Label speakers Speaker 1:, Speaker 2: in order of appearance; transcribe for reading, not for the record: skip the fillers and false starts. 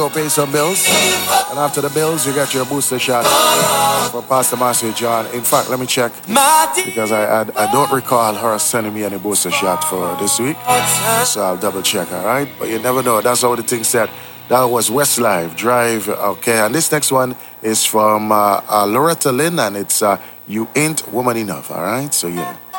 Speaker 1: Go pay some bills. And after the bills, you get your booster shot from Pastor Marcy John. In fact, let me check. Because I don't recall her sending me any booster shot for this week. So I'll double check, all right? But you never know. That's how the thing said. That was Westlife Drive. Okay, and this next one is from Loretta Lynn, and it's You Ain't Woman Enough, all right? So yeah.